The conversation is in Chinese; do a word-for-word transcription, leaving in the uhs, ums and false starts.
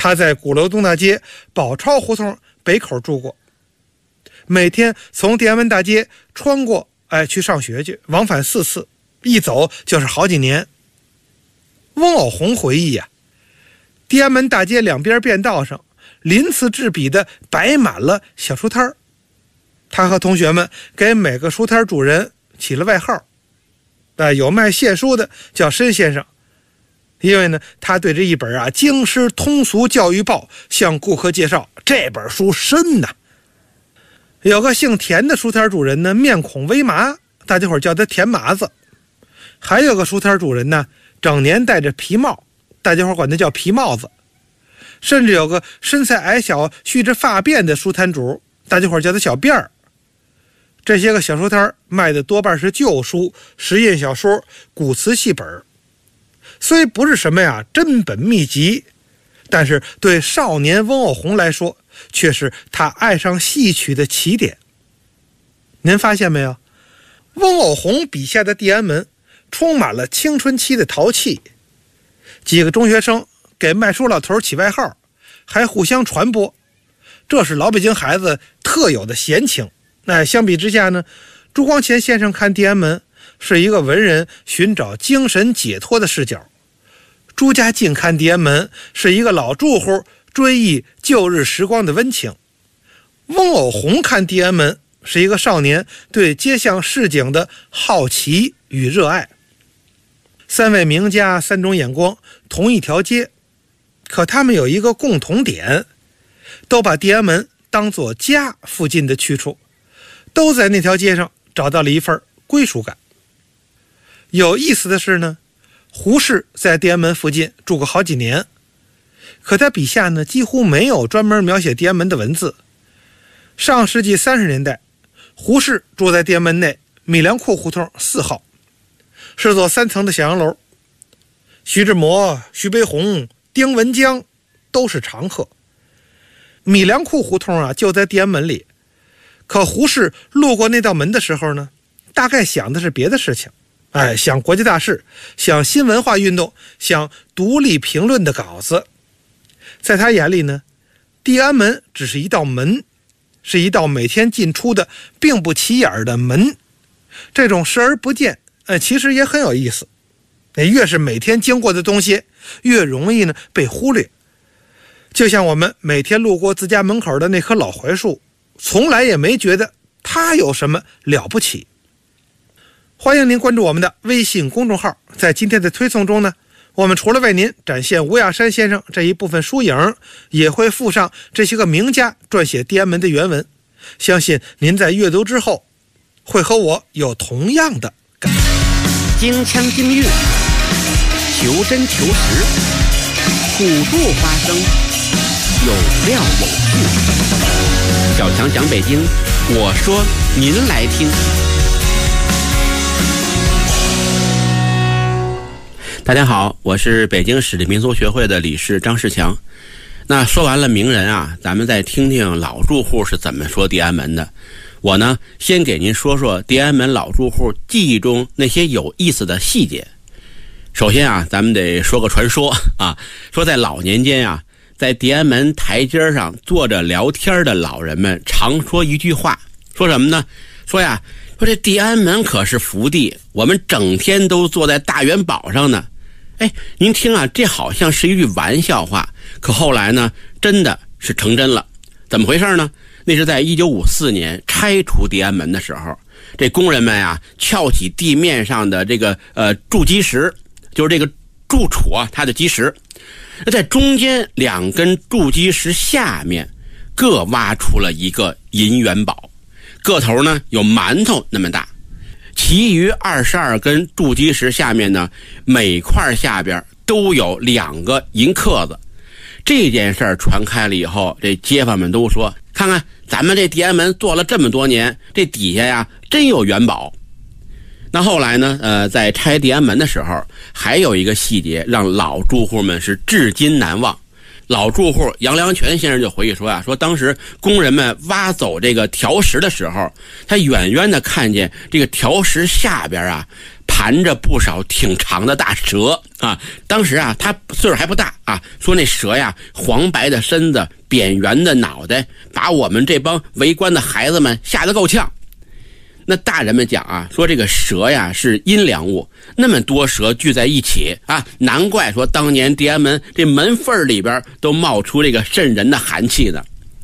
他在鼓楼东大街宝钞胡同北口住过，每天从地安门大街穿过，哎，去上学去，往返四次，一走就是好几年。翁偶红回忆呀、啊，地安门大街两边便道上鳞次栉比的摆满了小书摊儿，他和同学们给每个书摊主人起了外号，呃，有卖谢书的叫申先生，因为呢，他对这一本啊《京师通俗教育报》向顾客介绍这本书深呐。有个姓田的书摊主人呢，面孔微麻，大家伙叫他田麻子。还有个书摊主人呢，整年戴着皮帽，大家伙管他叫皮帽子。甚至有个身材矮小、蓄着发辫的书摊主，大家伙叫他小辫儿。这些个小书摊卖的多半是旧书、实验小说、古词戏本，虽不是什么呀珍本秘籍，但是对少年翁偶红来说，却是他爱上戏曲的起点。您发现没有？翁偶红笔下的地安门充满了青春期的淘气，几个中学生给卖书老头起外号，还互相传播，这是老北京孩子特有的闲情。那相比之下呢，朱光潜先生看地安门是一个文人寻找精神解脱的视角，朱家进看地安门是一个老住户追忆旧日时光的温情，翁偶红看地安门是一个少年对街巷市井的好奇与热爱。三位名家三种眼光，同一条街，可他们有一个共同点，都把地安门当作家附近的去处，都在那条街上找到了一份归属感。有意思的是呢，胡适在地安门附近住过好几年，可他笔下呢几乎没有专门描写地安门的文字。上世纪三十年代，胡适住在地安门内米粮库胡同四号，是座三层的小洋楼，徐志摩、徐悲鸿、丁文江都是常客。米粮库胡同啊就在地安门里，可胡适路过那道门的时候呢，大概想的是别的事情，哎，想国际大事，想新文化运动，想独立评论的稿子。在他眼里呢，地安门只是一道门，是一道每天进出的并不起眼的门。这种视而不见，呃，其实也很有意思。越是每天经过的东西，越容易呢被忽略。就像我们每天路过自家门口的那棵老槐树，从来也没觉得它有什么了不起。欢迎您关注我们的微信公众号，在今天的推送中呢，我们除了为您展现吴亚山先生这一部分书影，也会附上这些个名家撰写地安门的原文。相信您在阅读之后，会和我有同样的感觉。 京腔京韵，求真求实，朴树发声，有料有趣。小强讲北京，我说您来听。大家好，我是北京史地民俗学会的理事张世强。那说完了名人啊，咱们再听听老住户是怎么说地安门的。我呢，先给您说说地安门老住户记忆中那些有意思的细节。首先啊，咱们得说个传说啊，说在老年间啊，在地安门台阶上坐着聊天的老人们常说一句话，说什么呢？说呀，说这地安门可是福地，我们整天都坐在大元宝上呢。哎，您听啊，这好像是一句玩笑话，可后来呢，真的是成真了。怎么回事呢？那是在一九五四年拆除地安门的时候，这工人们啊撬起地面上的这个呃筑基石，就是这个柱础啊，它的基石，在中间两根筑基石下面各挖出了一个银元宝，个头呢有馒头那么大。其余二十二根筑基石下面呢，每块下边都有两个银克子。这件事儿传开了以后，这街坊们都说，看看咱们这地安门做了这么多年，这底下呀真有元宝。那后来呢，呃，在拆地安门的时候，还有一个细节让老住户们是至今难忘。老住户杨良全先生就回忆说啊，说当时工人们挖走这个条石的时候，他远远的看见这个条石下边啊， 盘着不少挺长的大蛇啊。当时啊，他岁数还不大啊，说那蛇呀，黄白的身子，扁圆的脑袋，把我们这帮围观的孩子们吓得够呛。那大人们讲啊，说这个蛇呀是阴凉物，那么多蛇聚在一起啊，难怪说当年地安门这门缝里边都冒出这个瘆人的寒气呢。